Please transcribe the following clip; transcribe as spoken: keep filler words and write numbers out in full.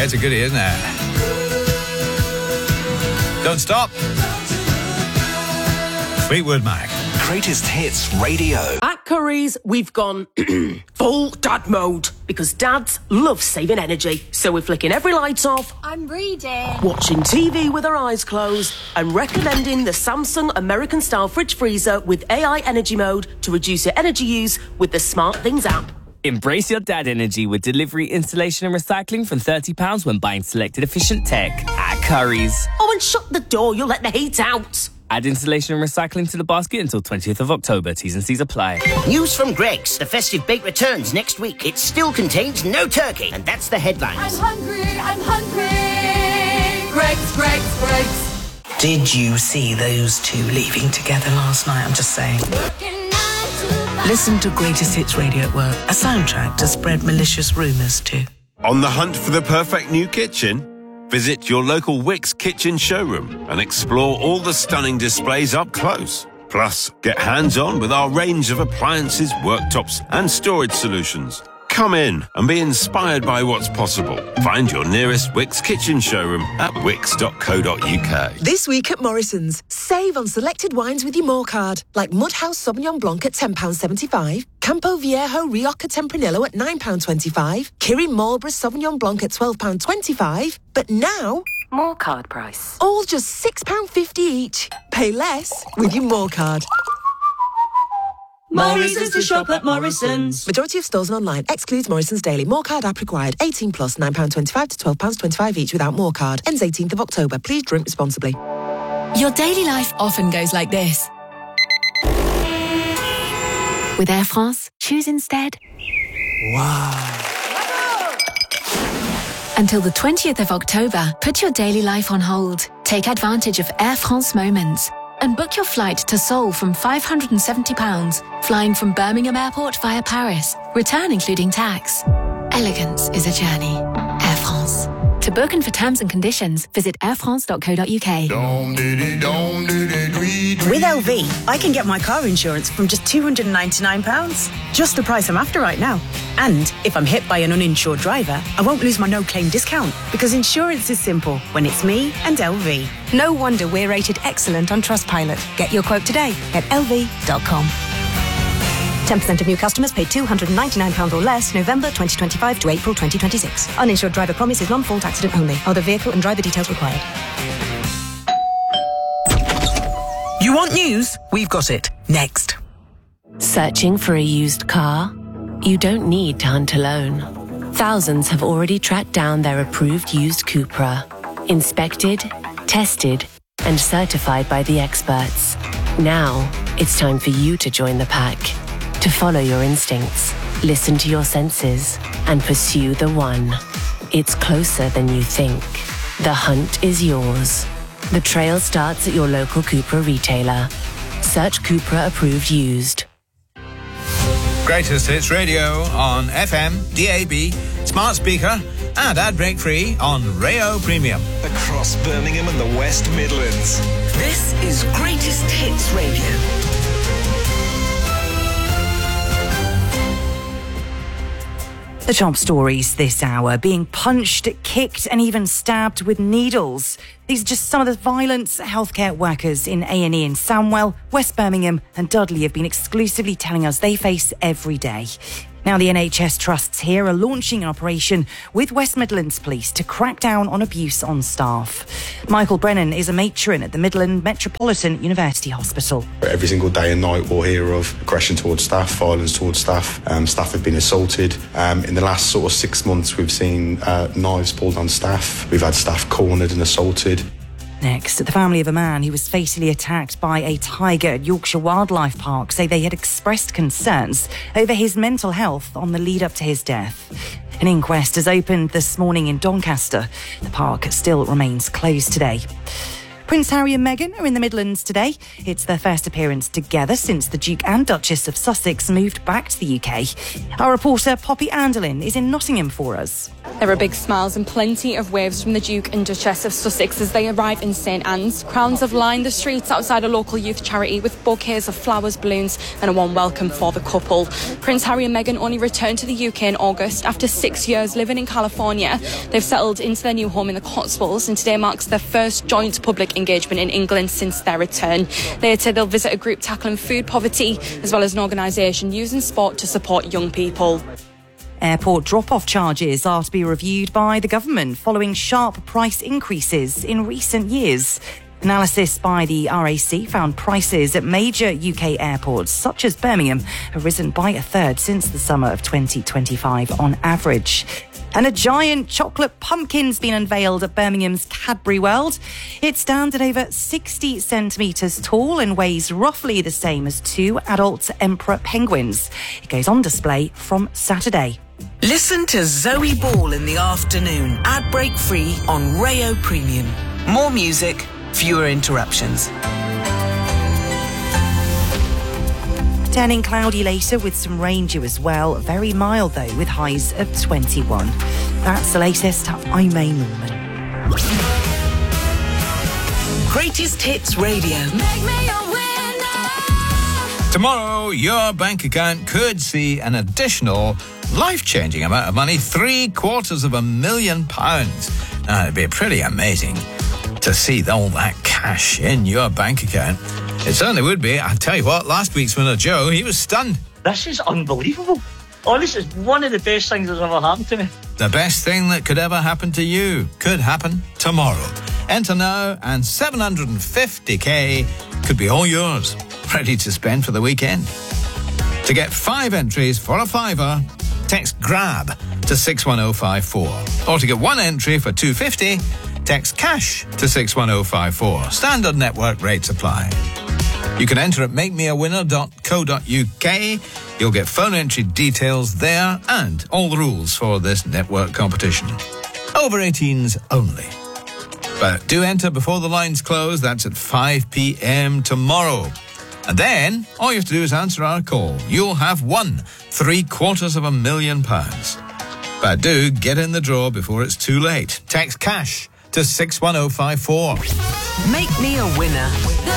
it's a goodie, isn't it? Don't stop. Fleetwood Mac. Greatest Hits Radio. At Curry's, we've gone full dad mode because dads love saving energy. So we're flicking every light off. I'm reading. Watching T V with our eyes closed and recommending the Samsung American-style fridge freezer with A I energy mode to reduce your energy use with the Smart Things app. Embrace your dad energy with delivery, installation and recycling from thirty pounds when buying selected efficient tech at Curry's. Oh, and shut the door, you'll let the heat out. Add installation and recycling to the basket until twentieth of October. T's and C's apply. News from Greggs. The festive bake returns next week. It still contains no turkey, and that's the headlines. I'm hungry, I'm hungry. Greggs, Greggs, Greggs. Did you see those two leaving together last night? I'm just saying. Listen to Greatest Hits Radio at work, a soundtrack to spread malicious rumours to. On the hunt for the perfect new kitchen? Visit your local Wickes kitchen showroom and explore all the stunning displays up close. Plus, get hands-on with our range of appliances, worktops and storage solutions. Come in and be inspired by what's possible. Find your nearest Wickes kitchen showroom at wickes dot co dot uk. This week at Morrison's, save on selected wines with your More card, like Mudhouse Sauvignon Blanc at ten pounds seventy-five, Campo Viejo Rioja Tempranillo at nine pounds twenty-five, Kirin Marlborough Sauvignon Blanc at twelve pounds twenty-five, but now... More card price. All just six pounds fifty each. Pay less with your More card. Morrison's to shop at Morrison's. Majority of stores and online. Excludes Morrison's Daily. More card app required. eighteen plus, nine pounds twenty-five to twelve pounds twenty-five each without More card. Ends eighteenth of October. Please drink responsibly. Your daily life often goes like this. With Air France, choose instead. Wow. Until the twentieth of October, put your daily life on hold. Take advantage of Air France Moments and book your flight to Seoul from five hundred seventy pounds, flying from Birmingham Airport via Paris. Return including tax. Elegance is a journey. Air France. To book and for terms and conditions, visit air france dot co dot uk. With L V, I can get my car insurance from just two hundred ninety-nine pounds. Just the price I'm after right now. And if I'm hit by an uninsured driver, I won't lose my no-claim discount, because insurance is simple when it's me and L V. No wonder we're rated excellent on Trustpilot. Get your quote today at l v dot com. ten percent of new customers pay two hundred ninety-nine pounds or less November twenty twenty-five to April twenty twenty-six. Uninsured driver promise is non-fault accident only. Other vehicle and driver details required. You want news? We've got it. Next. Searching for a used car? You don't need to hunt alone. Thousands have already tracked down their approved used Cupra. Inspected, tested, and certified by the experts. Now, it's time for you to join the pack. To follow your instincts, listen to your senses, and pursue the one. It's closer than you think. The hunt is yours. The trail starts at your local Cupra retailer. Search Cupra Approved Used. Greatest Hits Radio on F M, D A B, smart speaker, and ad break free on Rayo Premium. Across Birmingham and the West Midlands. This is Greatest Hits Radio. The top stories this hour: being punched, kicked and even stabbed with needles. These are just some of the violence healthcare workers in A and E in Sandwell, West Birmingham and Dudley have been exclusively telling us they face every day. Now the N H S trusts here are launching an operation with West Midlands Police to crack down on abuse on staff. Michael Brennan is a matron at the Midland Metropolitan University Hospital. Every single day and night we'll hear of aggression towards staff, violence towards staff. Um, staff have been assaulted. Um, in the last sort of six months we've seen uh, knives pulled on staff. We've had staff cornered and assaulted. Next, the family of a man who was fatally attacked by a tiger at Yorkshire Wildlife Park say they had expressed concerns over his mental health on the lead up to his death. An inquest has opened this morning in Doncaster. The park still remains closed today. Prince Harry and Meghan are in the Midlands today. It's their first appearance together since the Duke and Duchess of Sussex moved back to the U K. Our reporter Poppy Anderlin is in Nottingham for us. There are big smiles and plenty of waves from the Duke and Duchess of Sussex as they arrive in St Anne's. Crowds have lined the streets outside a local youth charity with bouquets of flowers, balloons and a warm welcome for the couple. Prince Harry and Meghan only returned to the U K in August after six years living in California. They've settled into their new home in the Cotswolds, and today marks their first joint public engagement in England since their return. Later, they'll visit a group tackling food poverty, as well as an organisation using sport to support young people. Airport drop-off charges are to be reviewed by the government following sharp price increases in recent years. Analysis by the R A C found prices at major U K airports, such as Birmingham, have risen by a third since the summer of twenty twenty-five on average. And a giant chocolate pumpkin's been unveiled at Birmingham's Cadbury World. It stands at over sixty centimetres tall and weighs roughly the same as two adult emperor penguins. It goes on display from Saturday. Listen to Zoe Ball in the afternoon, ad break free on Rayo Premium. More music, fewer interruptions. Turning cloudy later with some rain due as well. Very mild though, with highs of twenty-one. That's the latest. I'm May Norman. Greatest Hits Radio. Make me a winner. Tomorrow, your bank account could see an additional life-changing amount of money, three quarters of a million pounds. Now, it'd be pretty amazing to see all that cash in your bank account. It certainly would be. I'll tell you what, last week's winner, Joe, he was stunned. This is unbelievable. Oh, this is one of the best things that's ever happened to me. The best thing that could ever happen to you could happen tomorrow. Enter now, and seven hundred fifty k could be all yours, ready to spend for the weekend. To get five entries for a fiver, text GRAB to six one oh five four. Or to get one entry for two hundred fifty, text CASH to six one oh five four. Standard network rates apply. You can enter at make me a winner dot co dot u k. You'll get phone entry details there and all the rules for this network competition. Over eighteens only. But do enter before the lines close. That's at five p.m. tomorrow. And then all you have to do is answer our call. You'll have won three quarters of a million pounds. But do get in the draw before it's too late. Text CASH to six one oh five four. Make me a winner.